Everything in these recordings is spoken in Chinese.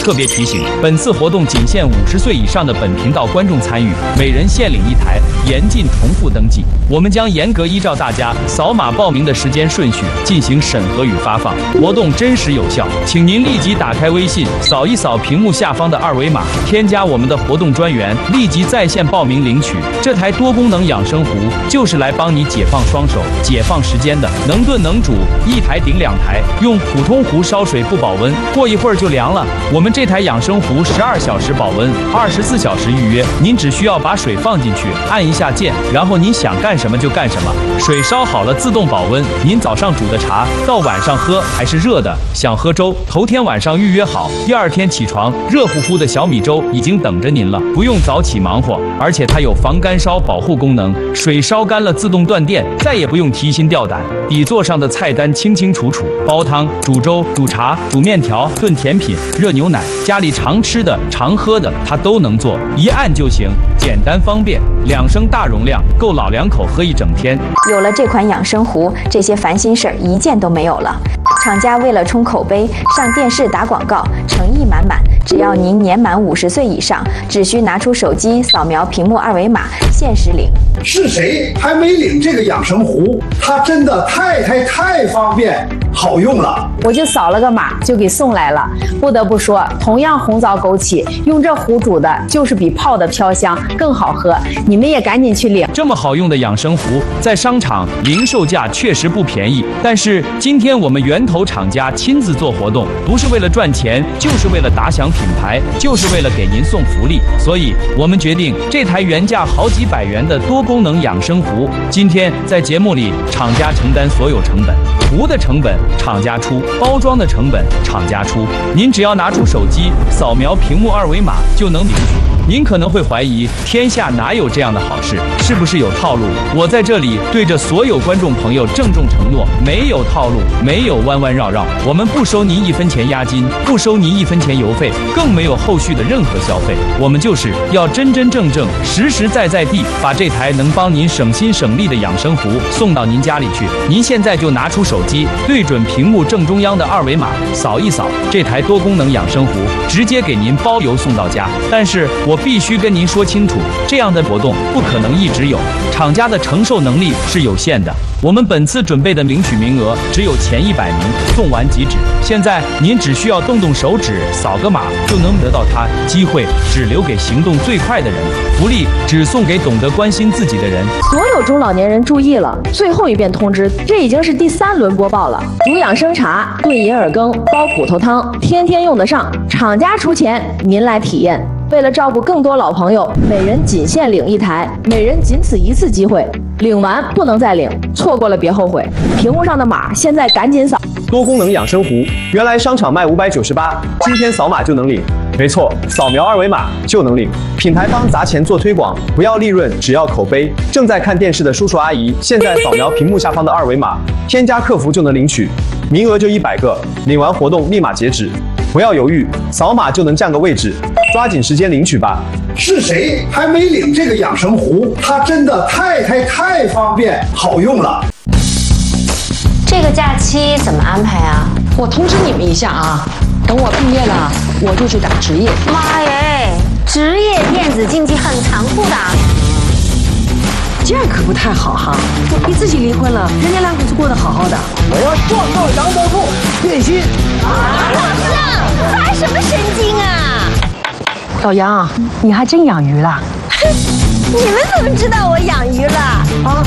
特别提醒，本次活动仅限50岁以上的本频道观众参与，每人限领1台，严禁重复登记。我们将严格依照大家扫码报名的时间顺序进行审核与发放，活动真实有效，请您立即打开微信，扫一扫屏幕下方的2维码，添加我们的活动专员，立即在线报名领取。这台多功能养生壶就是来帮你解放双手、解放时间的，能炖能煮，1台顶2台，用普通壶烧水不保温，过一会儿就凉了。我们这台养生壶12小时保温，24小时预约，您只需要把水放进去，按一下键，然后您想干什么就干什么，水烧好了自动保温。您早上煮的茶到晚上喝还是热的，想喝粥，头天晚上预约好，第2天起床，热乎乎的小米粥已经等着您了，不用早起忙活，而且它有防干烧保护功能，水烧干了自动断电，再也不用提心吊胆。底座上的菜单清清楚楚，煲汤、煮粥、煮茶、煮面条、炖甜品、热牛奶，家里常吃的、常喝的，它都能做，一按就行，简单方便，2升大容量，够老2口喝1整天。 有了这款养生壶，这些烦心事儿一件都没有了。厂家为了冲口碑，上电视打广告，诚意满满。只要您年满50岁以上，只需拿出手机扫描屏幕2维码，限时领。 是谁还没领这个养生壶？它真的太方便好用了。 我就扫了个码就给送来了。不得不说，同样红枣枸杞，用这壶煮的就是比泡的飘香更好喝。你们也赶紧去领。 这么好用的养生壶，在商场零售价确实不便宜，但是今天我们源头厂家亲自做活动，不是为了赚钱，就是为了打响品牌，就是为了给您送福利。所以我们决定，这台原价好几百元的多功能养生壶，今天在节目里厂家承担所有成本，壶的成本厂家出，包装的成本厂家出，您只要拿出手机扫描屏幕2维码就能领取。您可能会怀疑，天下哪有这样的好事？是不是有套路？我在这里对着所有观众朋友郑重承诺，没有套路，没有弯弯绕绕，我们不收您1分钱押金，不收您1分钱邮费，更没有后续的任何消费。我们就是要真真正正、实实在在地把这台能帮您省心省力的养生壶送到您家里去。您现在就拿出手机，对准屏幕正中央的2维码，扫一扫，这台多功能养生壶直接给您包邮送到家。但是我必须跟您说清楚，这样的活动不可能一直有，厂家的承受能力是有限的。我们本次准备的领取名额只有前100名，送完即止。现在您只需要动动手指，扫个码就能得到它，机会只留给行动最快的人，福利只送给懂得关心自己的人。 所有中老年人注意了，最后一遍通知，这已经是第3轮播报了。煮养生茶、炖银耳羹、煲骨头汤，天天用得上，厂家出钱，您来体验。为了照顾更多老朋友，每人仅限领1台，每人仅此1次机会，领完不能再领，错过了别后悔。屏幕上的码现在赶紧扫。 多功能养生壶，原来商场卖598，今天扫码就能领。没错，扫描2维码就能领。品牌方砸钱做推广，不要利润，只要口碑。正在看电视的叔叔阿姨，现在扫描屏幕下方的2维码，添加客服就能领取，名额就100个，领完活动立马截止。不要犹豫，扫码就能占个位置，抓紧时间领取吧。 是谁还没领这个养生壶？它真的太方便好用了。 这个假期怎么安排啊？ 我通知你们一下啊，等我毕业了，我就去打职业。 妈耶，职业电子竞技很残酷的。 这样可不太好哈！你自己离婚了，人家2口子过得好好的。 我要状告杨某处变心。 老师，发什么神经啊？ 老杨，你还真养鱼了？ 你们怎么知道我养鱼了？啊？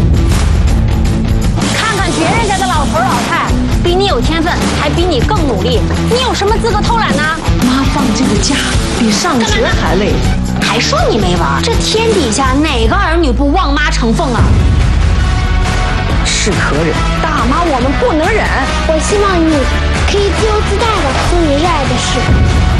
看看别人家的老头老太，比你有天分，还比你更努力，你有什么资格偷懒呢？ 妈放这个假比上学还累。 还说你没玩？这天底下哪个儿女不望妈成凤啊？ 是可忍，大妈我们不能忍。 我希望你可以自由自在的做你热爱的事。